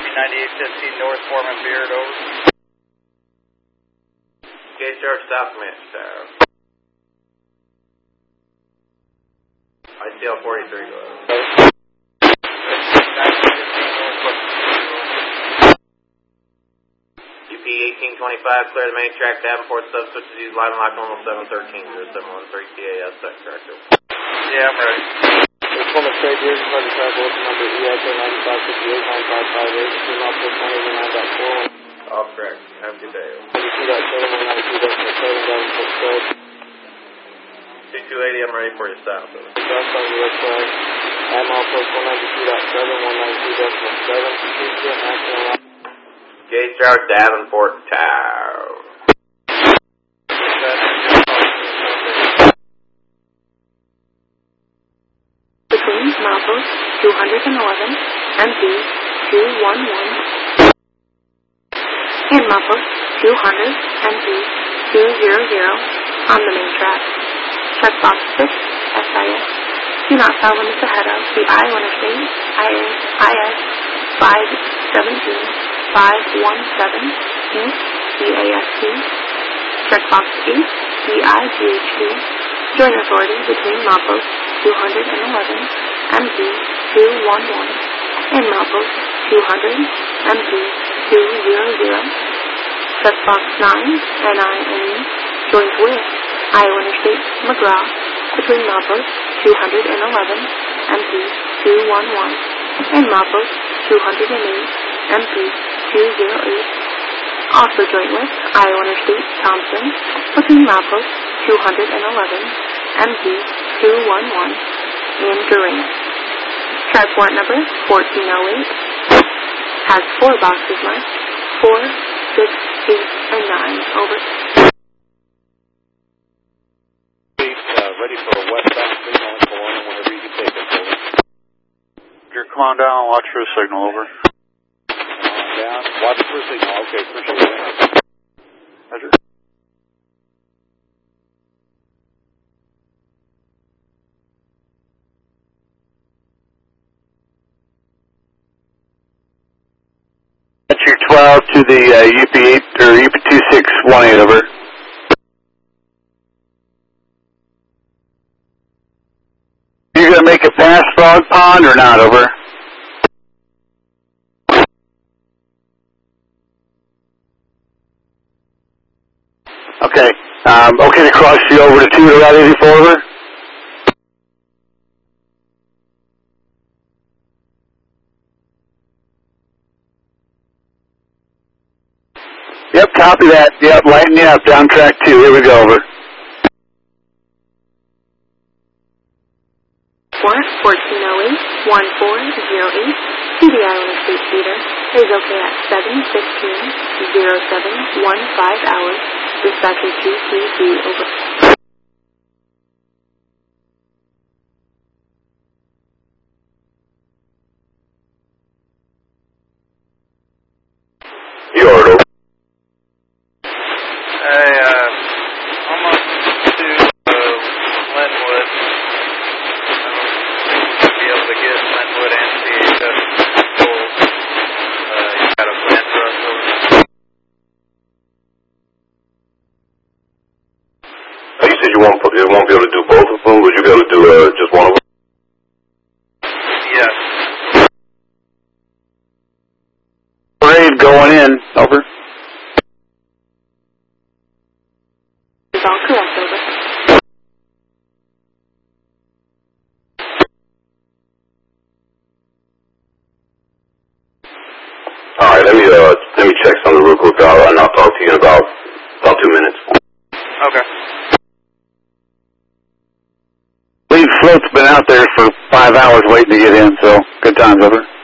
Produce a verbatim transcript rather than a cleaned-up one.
ninety-eight fifteen North Foreman Beard, over. Gauge Charge South Command Tower. I C L forty-three, go ahead. U P eighteen twenty-five, clear the main track, Davenport, subswitches, use line lock on seven thirteen, zero seven one three T A S, second tractor. Yeah, I'm ready. It's one of straight years, try to travel with the number E I K nine five six eight nine five five eight, two not plus one eight nine dot four. Off track, have a good day. ninety-two dot seven, one ninety-two dot seven, Davenport Road. two two eighty, I'm ready for you, south. Just on the west side. I'm off plus one ninety-two dot seven, one ninety-two dot seven, two two national. Gauge Charge Davenport Tower. Between milepost two eleven and B two one one and milepost two hundred and B two hundred on the main track. Check box six, S I S. Do not sell limits ahead of the Iowa Interstate I S five seventeen, five one seven, East C A S T. Check box eight, D I G H T. Join authority between milepost two eleven and B two one one and milepost two hundred and B two hundred. Check box nine, N I N E. Joins with Iowa Interstate McGraw between milepost two eleven and B two one one and milepost two oh eight and B two oh eight. Also joint with Iowa Interstate Thompson between milepost two eleven and B two one one in Durant. Triport number fourteen oh eight has four boxes marked four, six, eight, and nine. Over. Uh, ready for a westbound signal in Kelowna whenever you can take us, over. Your come on down, watch for a signal, over. Come on down, watch for a signal. Okay, appreciate it. Roger. That's your twelve to the uh, U P eight or U P two six one eight, over. You gonna make it past Frog Pond or not, over? Okay. Um, okay to cross you over to two to Route eighty-four, over? Yep, copy that. Yep, lighten you up. Down track two. Here we go, over. One fourteen oh eight one four zero eight to the Iowa State Theater is okay at seven fifteen zero seven one five hours. Dispatcher two three three, over. You are, over. Hey, uh, almost to uh, Linwood. I don't be able to get Linwood and C H S full. Uh, you got a plan for us, over? You said you won't, you won't be able to do both of them. Would you be able to do uh, just one of them? Yes. Parade going in, over. Is all correct, over. All right, let me uh, let me check something real quick, uh, and I'll talk to you in about about two minutes. Okay. Lead float's been out there for five hours waiting to get in, so good times, over.